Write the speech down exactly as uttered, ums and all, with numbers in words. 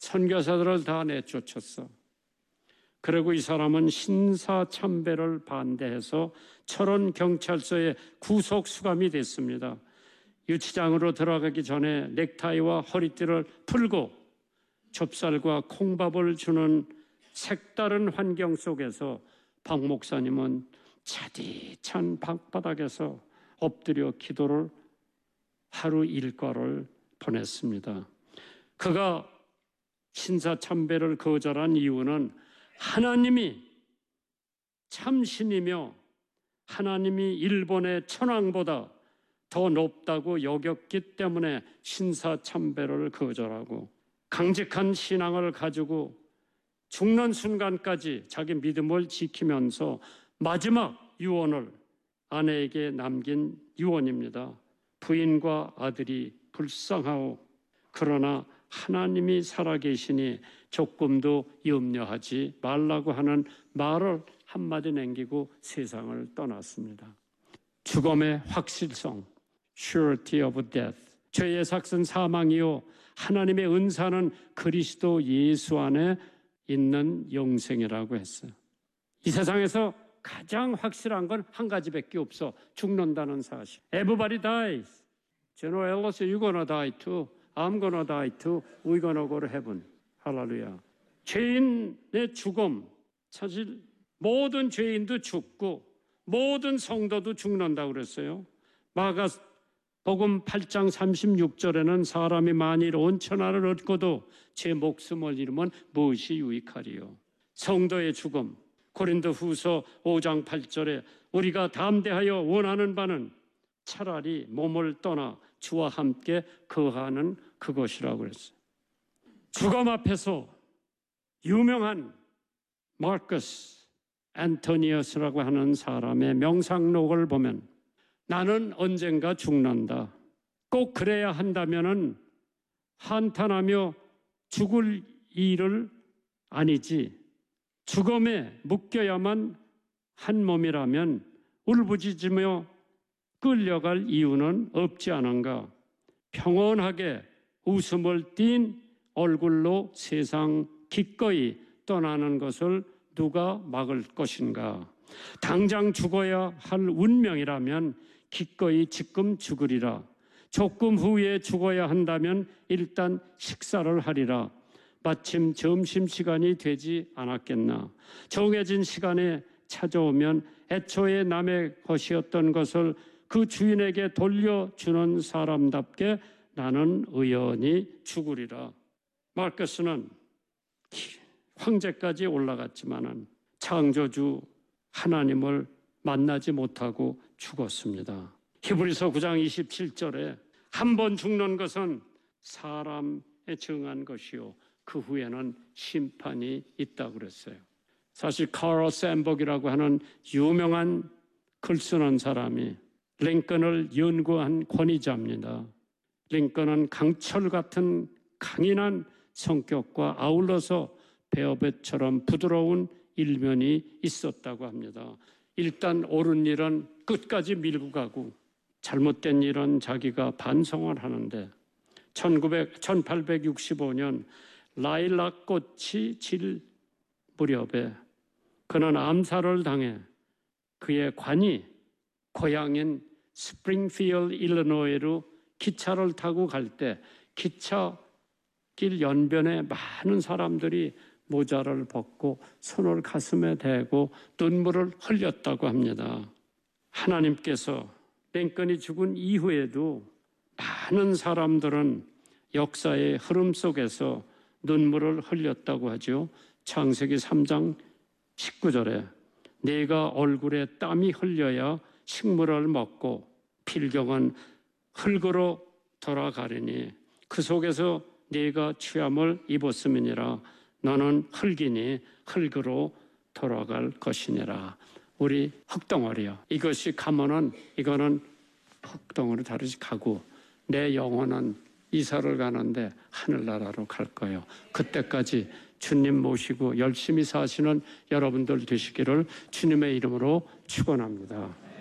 선교사들을 다 내쫓았어. 그리고 이 사람은 신사참배를 반대해서 철원 경찰서에 구속 수감이 됐습니다. 유치장으로 들어가기 전에 넥타이와 허리띠를 풀고 좁쌀과 콩밥을 주는 색다른 환경 속에서 박 목사님은 차디찬 방바닥에서 엎드려 기도를 하루 일과를 보냈습니다. 그가 신사참배를 거절한 이유는 하나님이 참신이며 하나님이 일본의 천황보다 더 높다고 여겼기 때문에 신사참배를 거절하고 강직한 신앙을 가지고 죽는 순간까지 자기 믿음을 지키면서 마지막 유언을 아내에게 남긴 유언입니다. 부인과 아들이 불쌍하오. 그러나 하나님이 살아계시니 조금도 염려하지 말라고 하는 말을 한마디 남기고 세상을 떠났습니다. 죽음의 확실성, surety of death. 죄의 삭은 사망이요 하나님의 은사는 그리스도 예수 안에 있는 영생이라고 했어요. 이 세상에서 가장 확실한 건 한 가지밖에 없어. 죽는다는 사실. Everybody dies. General Ellis, you're gonna die too. I'm gonna die too. We're gonna go to heaven. 할렐루야. 죄인의 죽음. 사실 모든 죄인도 죽고 모든 성도도 죽는다고 그랬어요. 마가 복음 팔 장 삼십육 절에는 사람이 만일 온 천하를 얻고도 제 목숨을 잃으면 무엇이 유익하리요. 성도의 죽음. 고린도 후서 오 장 팔 절에 우리가 담대하여 원하는 바는 차라리 몸을 떠나 주와 함께 거하는 그것이라고 그랬어요. 죽음 앞에서 유명한 마커스 안토니어스라고 하는 사람의 명상록을 보면 나는 언젠가 죽는다. 꼭 그래야 한다면은 한탄하며 죽을 일을 아니지. 죽음에 묶여야만 한 몸이라면 울부짖으며 끌려갈 이유는 없지 않은가. 평온하게 웃음을 띤 얼굴로 세상 기꺼이 떠나는 것을 누가 막을 것인가. 당장 죽어야 할 운명이라면 기꺼이 지금 죽으리라. 조금 후에 죽어야 한다면 일단 식사를 하리라. 마침 점심시간이 되지 않았겠나. 정해진 시간에 찾아오면 애초에 남의 것이었던 것을 그 주인에게 돌려주는 사람답게 나는 의연히 죽으리라. 마르크스는 황제까지 올라갔지만은 창조주 하나님을 만나지 못하고 죽었습니다. 히브리서 구 장 이십칠 절에 한 번 죽는 것은 사람에 정한 것이요 그 후에는 심판이 있다고 그랬어요. 사실 카럴 샌버그라고 하는 유명한 글 쓰는 사람이 링컨을 연구한 권위자입니다. 링컨은 강철 같은 강인한 성격과 아울러서 베어벳처럼 부드러운 일면이 있었다고 합니다. 일단 옳은 일은 끝까지 밀고 가고 잘못된 일은 자기가 반성을 하는데 천팔백육십오 년 라일락 꽃이 질 무렵에 그는 암살을 당해 그의 관이 고향인 스프링필드 일리노이로 기차를 타고 갈 때 기차길 연변에 많은 사람들이 모자를 벗고 손을 가슴에 대고 눈물을 흘렸다고 합니다. 하나님께서 링컨이 죽은 이후에도 많은 사람들은 역사의 흐름 속에서 눈물을 흘렸다고 하죠. 창세기 삼 장 십구 절에 내가 얼굴에 땀이 흘려야 식물을 먹고 필경은 흙으로 돌아가리니 그 속에서 네가 취함을 입었음이니라. 너는 흙이니 흙으로 돌아갈 것이니라. 우리 흙덩어리요. 이것이 가면은 이거는 흙덩어리 다르지 가고 내 영혼은 이사를 가는데 하늘나라로 갈 거예요. 그때까지 주님 모시고 열심히 사시는 여러분들 되시기를 주님의 이름으로 축원합니다.